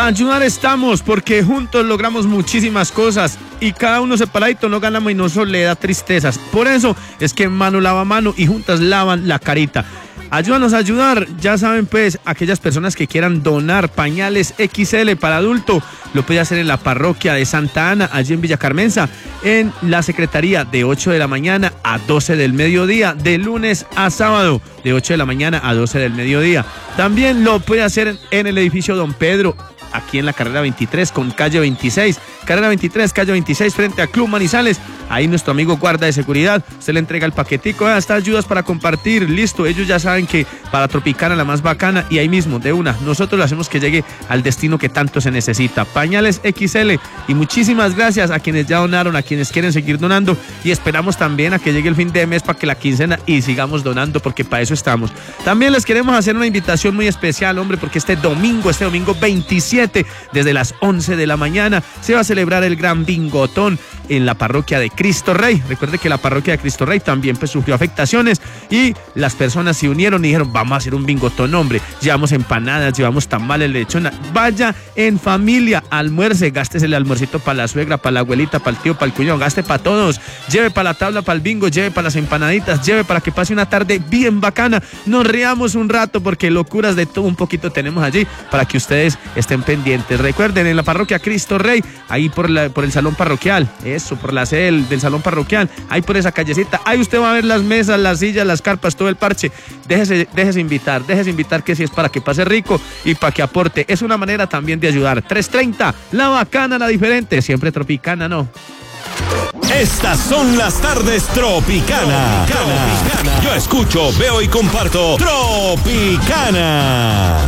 Para ayudar estamos, porque juntos logramos muchísimas cosas y cada uno separadito no ganamos y no solo le da tristezas. Por eso es que mano lava mano y juntas lavan la carita. Ayúdanos a ayudar, ya saben pues, aquellas personas que quieran donar pañales XL para adulto, lo puede hacer en la parroquia de Santa Ana, allí en Villa Carmenza, en la secretaría de 8 de la mañana a 12 del mediodía, de lunes a sábado, de 8 de la mañana a 12 del mediodía. También lo puede hacer en el edificio Don Pedro, aquí en la carrera 23 con calle 26, carrera 23, calle 26 frente a Club Manizales. Ahí nuestro amigo guarda de seguridad, usted le entrega el paquetico, hasta ayudas para compartir, listo, ellos ya saben que para Tropicana la más bacana y ahí mismo, de una, nosotros lo hacemos que llegue al destino que tanto se necesita. Pañales XL y muchísimas gracias a quienes ya donaron, a quienes quieren seguir donando y esperamos también a que llegue el fin de mes para que la quincena y sigamos donando porque para eso estamos. También les queremos hacer una invitación muy especial, hombre, porque este domingo 27, desde las 11 de la mañana, se va a celebrar el gran bingotón en la parroquia de Cristo Rey. Recuerde que la parroquia de Cristo Rey también pues sufrió afectaciones y las personas se unieron y dijeron, vamos a hacer un bingotón, hombre. Llevamos empanadas, llevamos tamales, lechona. Vaya en familia, almuerce, gástese el almuercito para la suegra, para la abuelita, para el tío, para el cuñado, gaste para todos. Lleve para la tabla, para el bingo, lleve para las empanaditas, lleve para que pase una tarde bien bacana. Nos riamos un rato porque locuras de todo un poquito tenemos allí para que ustedes estén pendientes. Recuerden, en la parroquia Cristo Rey, ahí por el salón parroquial, eso, por la sede del salón parroquial, ahí por esa callecita, ahí usted va a ver las mesas, las sillas, las carpas, todo el parche. Déjese invitar que si es para que pase rico y para que aporte. Es una manera también de ayudar. 3:30, la bacana, la diferente, siempre Tropicana, ¿no? Estas son las tardes Tropicana. Yo escucho, veo y comparto Tropicana.